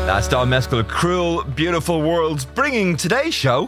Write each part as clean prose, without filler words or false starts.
That's Don Mescal, Cruel, Beautiful Worlds, bringing today's show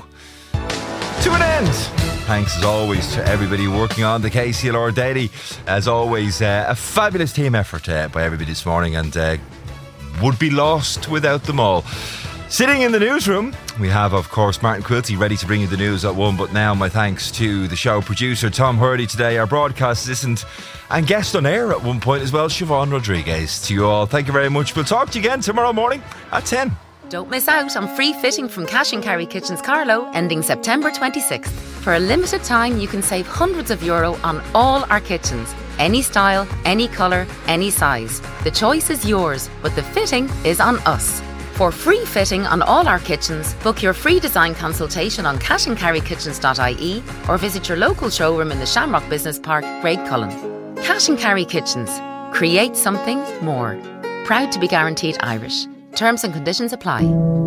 to an end. Thanks as always to everybody working on the KCLR Daily. As always, a fabulous team effort by everybody this morning, and would be lost without them all. Sitting in the newsroom, we have, of course, Martin Quilty ready to bring you the news at 1. But now, my thanks to the show producer, Tom Hurley, today, our broadcast assistant and guest on air at one point as well, Siobhan Rodriguez. To you all, thank you very much. We'll talk to you again tomorrow morning at 10. Don't miss out on free fitting from Cash and Carry Kitchens Carlow, ending September 26th. For a limited time, you can save hundreds of euro on all our kitchens. Any style, any colour, any size. The choice is yours, but the fitting is on us. For free fitting on all our kitchens, book your free design consultation on cashandcarrykitchens.ie or visit your local showroom in the Shamrock Business Park, Graiguecullen. Cash and Carry Kitchens. Create something more. Proud to be guaranteed Irish. Terms and conditions apply.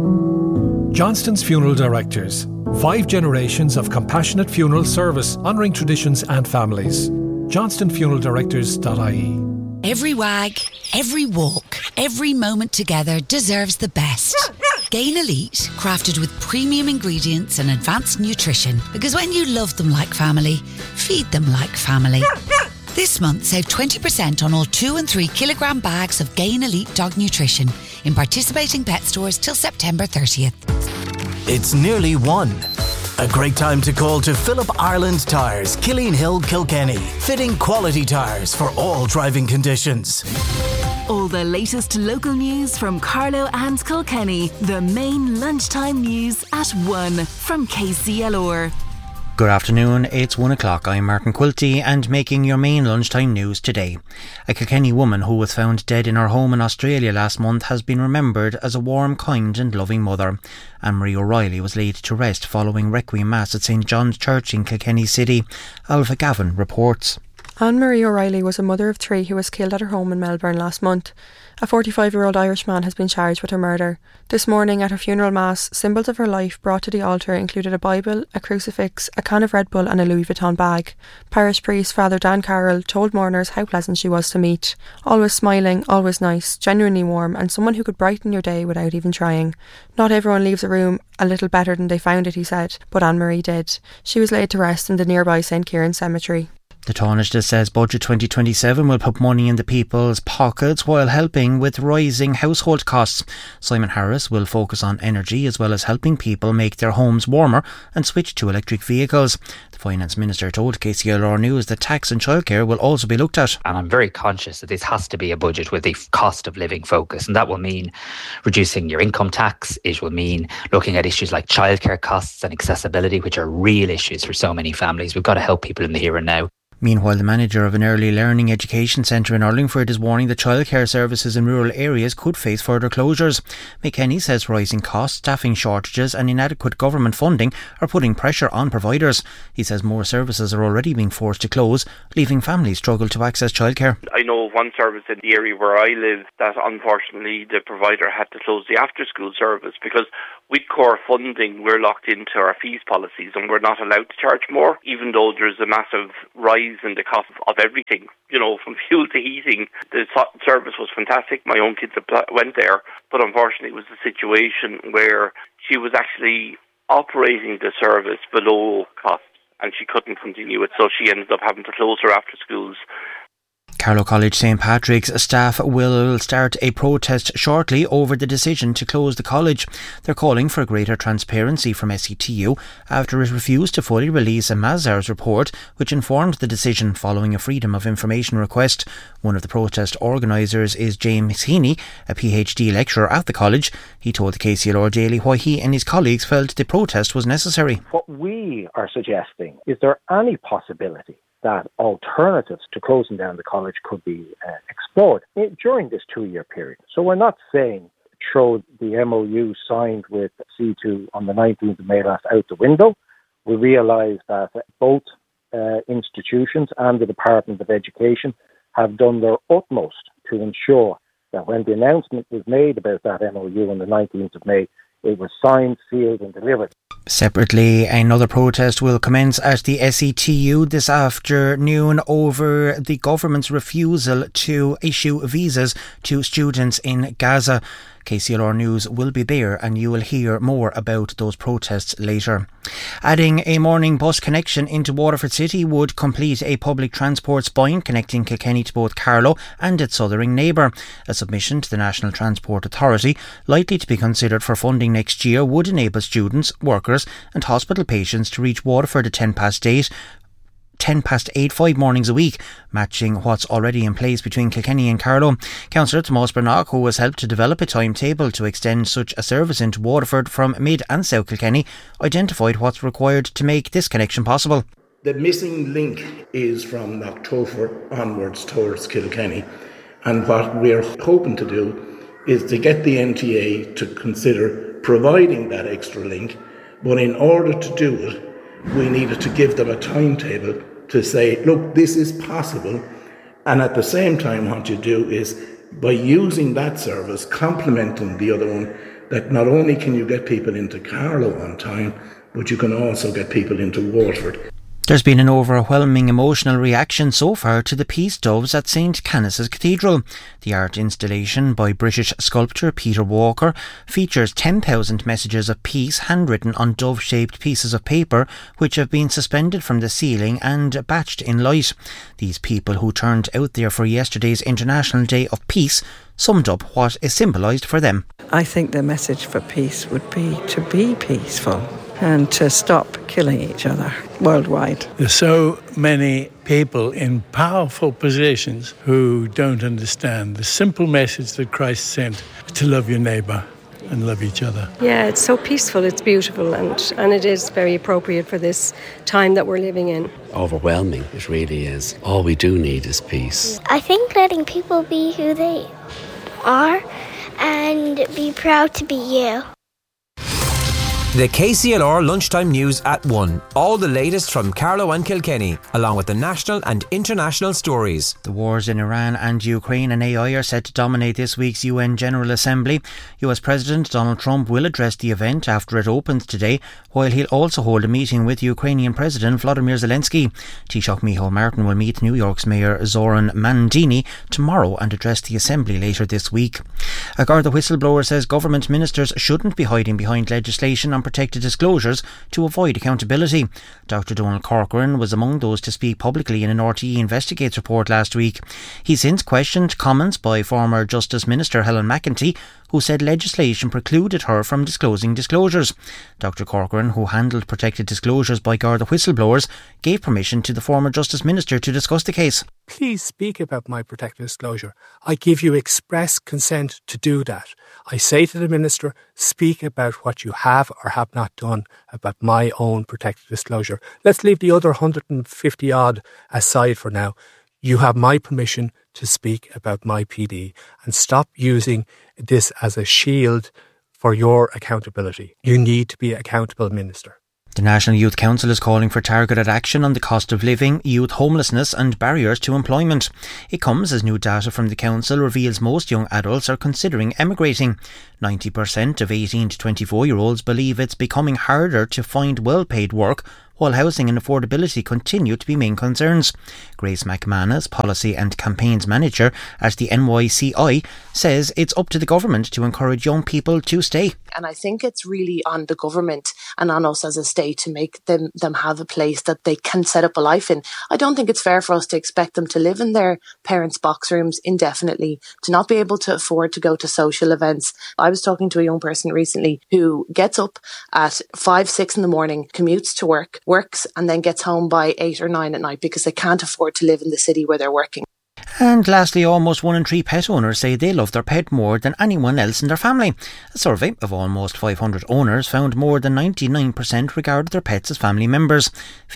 Johnston's Funeral Directors. 5 generations of compassionate funeral service, honouring traditions and families. johnstonfuneraldirectors.ie. Every wag, every walk, every moment together deserves the best. Gain Elite, crafted with premium ingredients and advanced nutrition. Because when you love them like family, feed them like family. This month, save 20% on all 2 and 3 kilogram bags of Gain Elite dog nutrition in participating pet stores till September 30th. It's nearly 1. A great time to call to Philip Ireland Tyres, Killeen Hill, Kilkenny. Fitting quality tyres for all driving conditions. All the latest local news from Carlow and Kilkenny. The main lunchtime news at 1 from KCLR. Good afternoon, it's 1 o'clock. I'm Martin Quilty and making your main lunchtime news today. A Kilkenny woman who was found dead in her home in Australia last month has been remembered as a warm, kind and loving mother. Anne-Marie O'Reilly was laid to rest following Requiem Mass at St John's Church in Kilkenny City. Alva Gavin reports. Anne-Marie O'Reilly was a mother of 3 who was killed at her home in Melbourne last month. A 45-year-old Irish man has been charged with her murder. This morning at her funeral mass, symbols of her life brought to the altar included a Bible, a crucifix, a can of Red Bull and a Louis Vuitton bag. Parish priest Father Dan Carroll told mourners how pleasant she was to meet. Always smiling, always nice, genuinely warm and someone who could brighten your day without even trying. Not everyone leaves a room a little better than they found it, he said, but Anne-Marie did. She was laid to rest in the nearby St Kieran Cemetery. The Taoiseach says Budget 2027 will put money in the people's pockets while helping with rising household costs. Simon Harris will focus on energy as well as helping people make their homes warmer and switch to electric vehicles. The Finance Minister told KCLR News that tax and childcare will also be looked at. And I'm very conscious that this has to be a budget with a cost of living focus, and that will mean reducing your income tax. It will mean looking at issues like childcare costs and accessibility, which are real issues for so many families. We've got to help people in the here and now. Meanwhile, the manager of an early learning education centre in Urlingford is warning that childcare services in rural areas could face further closures. McKenny says rising costs, staffing shortages and inadequate government funding are putting pressure on providers. He says more services are already being forced to close, leaving families struggle to access childcare. I know of one service in the area where I live that unfortunately the provider had to close the after school service because with core funding we're locked into our fees policies and we're not allowed to charge more, even though there's a massive rise in the cost of everything, from fuel to heating. The service was fantastic. My own kids went there, but unfortunately it was a situation where she was actually operating the service below cost and she couldn't continue it, so she ended up having to close her after schools. Carlow College St Patrick's staff will start a protest shortly over the decision to close the college. They're calling for greater transparency from SETU after it refused to fully release a Mazars report which informed the decision following a Freedom of Information request. One of the protest organisers is James Heaney, a PhD lecturer at the college. He told the KCLR Daily why he and his colleagues felt the protest was necessary. What we are suggesting, is there any possibility that alternatives to closing down the college could be explored during this 2-year period? So we're not saying throw the MOU signed with C2 on the 19th of May last out the window. We realise that both institutions and the Department of Education have done their utmost to ensure that when the announcement was made about that MOU on the 19th of May, it was signed, sealed and delivered. Separately, another protest will commence at the SETU this afternoon over the government's refusal to issue visas to students in Gaza. KCLR News will be there and you will hear more about those protests later. Adding a morning bus connection into Waterford City would complete a public transport spine connecting Kilkenny to both Carlow and its southern neighbour. A submission to the National Transport Authority, likely to be considered for funding next year, would enable students, workers and hospital patients to reach Waterford at 10:08 5 mornings a week, matching what's already in place between Kilkenny and Carlow. Councillor Tomás Breathnach, who has helped to develop a timetable to extend such a service into Waterford from Mid and South Kilkenny, identified what's required to make this connection possible. The missing link is from October onwards towards Kilkenny, and what we're hoping to do is to get the NTA to consider providing that extra link, but in order to do it, we needed to give them a timetable to say, look, this is possible. And at the same time, what you do is, by using that service, complementing the other one, that not only can you get people into Carlow on time, but you can also get people into Waterford. There's been an overwhelming emotional reaction so far to the Peace Doves at St Canice's Cathedral. The art installation by British sculptor Peter Walker features 10,000 messages of peace handwritten on dove-shaped pieces of paper which have been suspended from the ceiling and batched in light. These people who turned out there for yesterday's International Day of Peace summed up what is symbolised for them. I think the message for peace would be to be peaceful and to stop killing each other worldwide. There's so many people in powerful positions who don't understand the simple message that Christ sent to love your neighbour and love each other. Yeah, it's so peaceful, it's beautiful, and it is very appropriate for this time that we're living in. Overwhelming, it really is. All we do need is peace. I think letting people be who they are and be proud to be you. The KCLR Lunchtime News at 1. All the latest from Carlow and Kilkenny, along with the national and international stories. The wars in Iran and Ukraine and AI are set to dominate this week's UN General Assembly. US President Donald Trump will address the event after it opens today, while he'll also hold a meeting with Ukrainian President Volodymyr Zelensky. Taoiseach Micheál Martin will meet New York's Mayor Zoran Mandini tomorrow and address the Assembly later this week. A Garda whistleblower says government ministers shouldn't be hiding behind legislation on protected disclosures to avoid accountability. Dr Donald Corcoran was among those to speak publicly in an RTE Investigates report last week. He since questioned comments by former Justice Minister Helen McEntee, who said legislation precluded her from disclosing disclosures. Dr Corcoran, who handled protected disclosures by Garda whistleblowers, gave permission to the former Justice Minister to discuss the case. Please speak about my protected disclosure. I give you express consent to do that. I say to the Minister, speak about what you have or have not done about my own protected disclosure. Let's leave the other 150 odd aside for now. You have my permission to speak about my PD and stop using this as a shield for your accountability. You need to be accountable, Minister. The National Youth Council is calling for targeted action on the cost of living, youth homelessness and barriers to employment. It comes as new data from the Council reveals most young adults are considering emigrating. 90% of 18 to 24-year-olds believe it's becoming harder to find well-paid work, while housing and affordability continue to be main concerns. Grace McManus, Policy and Campaigns Manager at the NYCI, says it's up to the government to encourage young people to stay. And I think it's really on the government and on us as a state to make them have a place that they can set up a life in. I don't think it's fair for us to expect them to live in their parents' box rooms indefinitely, to not be able to afford to go to social events. I was talking to a young person recently who gets up at 5, 6 in the morning, commutes to work, works and then gets home by 8 or 9 at night because they can't afford to live in the city where they're working. And lastly, almost 1 in 3 pet owners say they love their pet more than anyone else in their family. A survey of almost 500 owners found more than 99% regarded their pets as family members.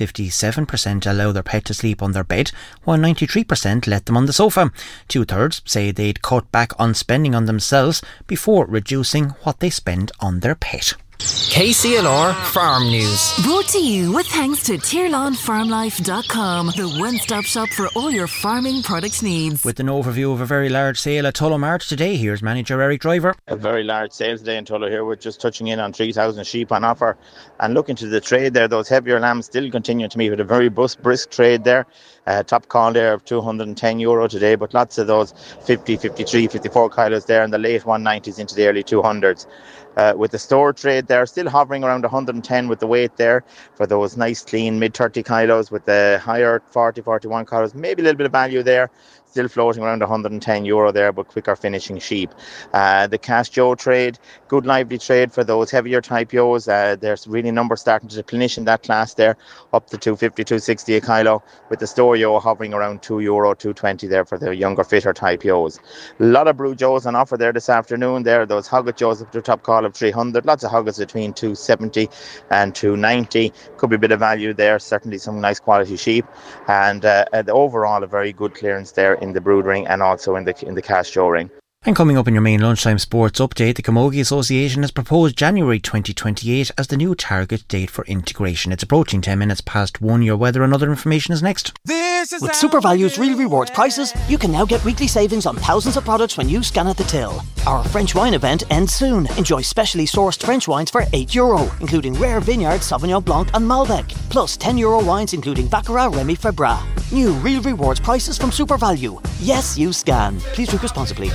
57% allow their pet to sleep on their bed, while 93% let them on the sofa. 2/3 say they'd cut back on spending on themselves before reducing what they spend on their pet. KCLR Farm News. Brought to you with thanks to TirlawnFarmLife.com, the one-stop shop for all your farming product needs. With an overview of a very large sale at Tullow Mart today, here's manager Eric Driver. A very large sale today in Tullow here. We're just touching in on 3,000 sheep on offer. And looking to the trade there, those heavier lambs still continue to meet with a very brisk trade there. Top call there of €210 today, but lots of those 50, 53, 54 kilos there, and the late 190s into the early 200s. With the store trade there, still hovering around 110 with the weight there for those nice clean mid 30 kilos, with the higher 40, 41 kilos, maybe a little bit of value there. Still floating around €110 there, but quicker finishing sheep. The Cash Joe trade, good lively trade for those heavier type Yos. There's really numbers starting to replenish in that class there, up to 250, 260 a kilo, with the store Yo hovering around €2, 220 there for the younger, fitter type Yos. A lot of Brew Joes on offer there this afternoon there. Those Hogget Joes up to top call of 300. Lots of Hoggets between 270 and 290. Could be a bit of value there. Certainly some nice quality sheep. And overall, a very good clearance there in the brood ring and also in the Cash Joe ring. And coming up in your main lunchtime sports update, the Camogie Association has proposed January 2028 as the new target date for integration. It's approaching 10 minutes past 1. Your weather and other information is next. With SuperValue's Real Rewards prices, you can now get weekly savings on thousands of products when you scan at the till. Our French wine event ends soon. Enjoy specially sourced French wines for €8, including rare vineyard Sauvignon Blanc and Malbec, plus €10 wines including Baccarat, Remy Febra. New Real Rewards prices from SuperValue. Yes, you scan. Please drink responsibly.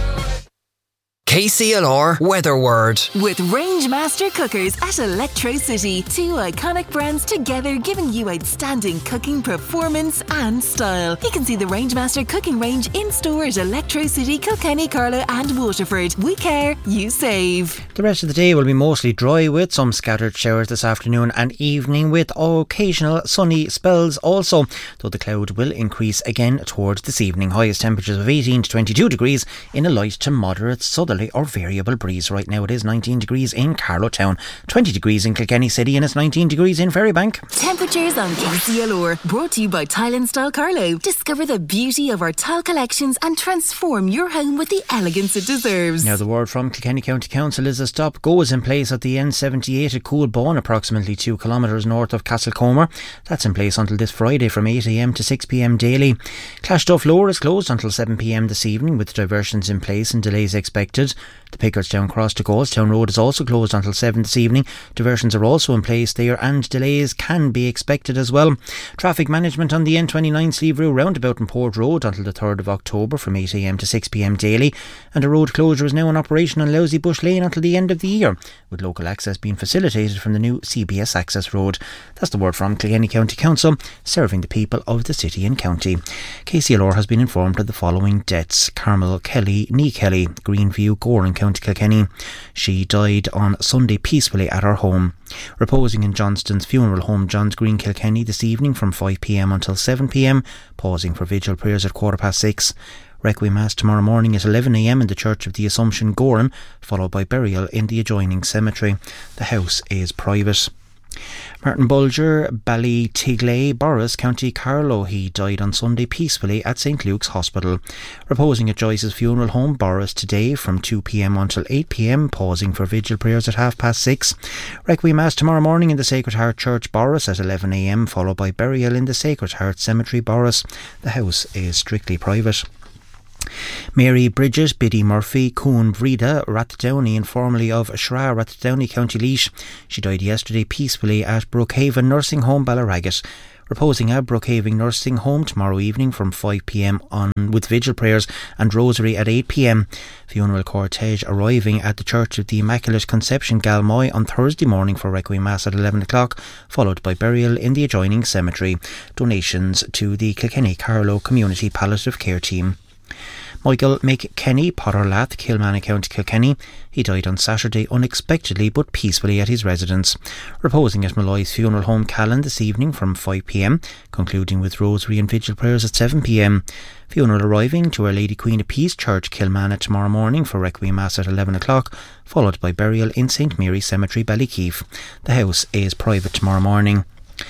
KCLR Weather Word. With Rangemaster Cookers at Electro City, two iconic brands together giving you outstanding cooking performance and style. You can see the Rangemaster cooking range in store at Electro City, Kilkenny, Carlow and Waterford. We care, you save. The rest of the day will be mostly dry with some scattered showers this afternoon and evening, with occasional sunny spells also, though the cloud will increase again towards this evening. Highest temperatures of 18 to 22 degrees in a light to moderate southerly or variable breeze. Right now it is 19 degrees in Carlow Town, 20 degrees in Kilkenny City, and it's 19 degrees in Ferrybank. Temperatures on KCLR, brought to you by Tile and Style Carlow. Discover the beauty of our tile collections and transform your home with the elegance it deserves. Now the word from Kilkenny County Council is a stop go is in place at the N78 at Coolbawn, approximately 2 kilometres north of Castlecomer. That's in place until this Friday from 8am to 6pm daily. Clashduff Lower is closed until 7pm this evening, with diversions in place and delays expected. The Pickettstown cross to Gallstown Road is also closed until 7 this evening. Diversions are also in place there and delays can be expected as well. Traffic management on the N29 Sleeve-Rue roundabout in Port Road until the 3rd of October from 8am to 6pm daily, and a road closure is now in operation on Lousy Bush Lane until the end of the year, with local access being facilitated from the new CBS access road. That's the word from Kilkenny County Council, serving the people of the city and county. KCLR has been informed of the following deaths: Carmel Kelly, Nee Kelly, Greenview, Goran, County Kilkenny. She died on Sunday peacefully at her home. Reposing in Johnston's funeral home, Johns Green, Kilkenny, this evening from 5pm until 7pm, pausing for vigil prayers at 6:15. Requiem Mass tomorrow morning at 11am in the Church of the Assumption, Goran, followed by burial in the adjoining cemetery. The house is private. Martin Bulger, Ballytigley, Borris, County Carlow. He died on Sunday peacefully at St Luke's Hospital. Reposing at Joyce's funeral home, Borris, today from 2pm until 8pm, pausing for vigil prayers at 6:30. Requiem Mass tomorrow morning in the Sacred Heart Church, Borris, at 11am, followed by burial in the Sacred Heart Cemetery, Borris. The house is strictly private. Mary Bridget Biddy Murphy Coon Breda Rathdowney, formerly of Shra Rathdowney, County Laois. She died yesterday peacefully at Brookhaven Nursing Home, Ballaragat. Reposing at Brookhaven Nursing Home tomorrow evening from 5pm on, with vigil prayers and rosary at 8pm. Funeral cortege arriving at the Church of the Immaculate Conception, Galmoy, on Thursday morning for Requiem Mass at 11 o'clock, followed by burial in the adjoining cemetery. Donations to the Kilkenny Carlow Community Palliative Care Team. Michael McKenny, Potterlath, Kilmanny, County Kilkenny. He died on Saturday unexpectedly but peacefully at his residence. Reposing at Malloy's Funeral Home, Callan, this evening from 5pm, concluding with rosary and vigil prayers at 7pm. Funeral arriving to Our Lady Queen of Peace Church, Kilmanny, tomorrow morning for Requiem Mass at 11 o'clock, followed by burial in St Mary's Cemetery, Ballykeefe. The house is private tomorrow morning.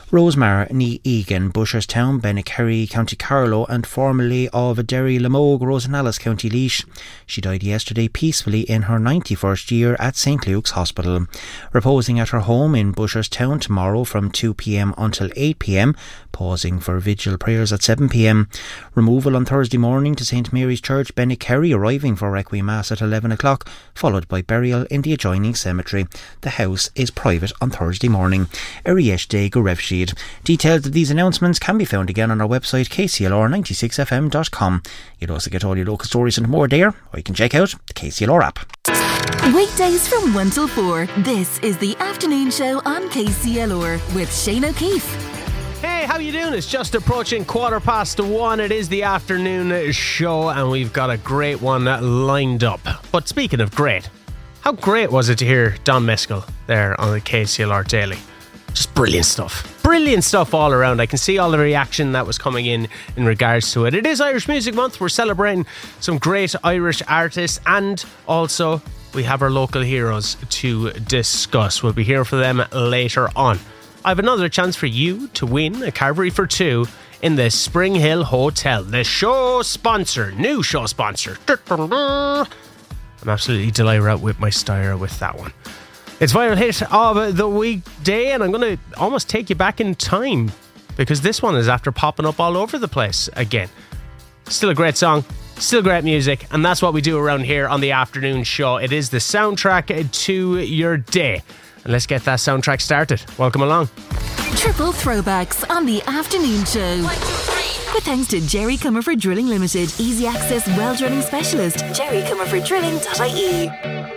Rosemar ní Egan, Busherstown, Bennekerry, County Carlow, and formerly of Derry Lamogue, Rosenallis, County Laois. She died yesterday peacefully in her 91st year at St Luke's Hospital. Reposing at her home in Busherstown tomorrow from 2 p.m. until 8 p.m, pausing for vigil prayers at 7 p.m. Removal on Thursday morning to St Mary's Church, Bennekerry, arriving for Requiem Mass at 11 o'clock, followed by burial in the adjoining cemetery. The house is private on Thursday morning. Ariesh Day go Rev Sheed. Details of these announcements can be found again on our website kclr96fm.com. You'll also get all your local stories and more there, or you can check out the KCLR app. Weekdays from 1 till 4, this is the afternoon show on KCLR with Shane O'Keefe. Hey, how you doing? It's just approaching 1:15. It is the afternoon show and we've got a great one lined up. But speaking of great, how great was it to hear Don Mescal there on the KCLR Daily? Just brilliant stuff. Brilliant stuff all around. I can see all the reaction that was coming in regards to it. It is Irish Music Month. We're celebrating some great Irish artists, and also we have our local heroes to discuss. We'll be hearing from them later on. I have another chance for you to win a Carvery for two in the Spring Hill Hotel, the show sponsor, new show sponsor. I'm absolutely delighted out with my style with that one. It's viral hit of the weekday, and I'm going to almost take you back in time because this one is after popping up all over the place again. Still a great song, still great music, and that's what we do around here on the afternoon show. It is the soundtrack to your day. And let's get that soundtrack started. Welcome along. Triple throwbacks on the afternoon show. 1, 2, 3. With thanks to Jerry Comerford Drilling Limited, easy access well drilling specialist, jerrycomerforddrilling.ie.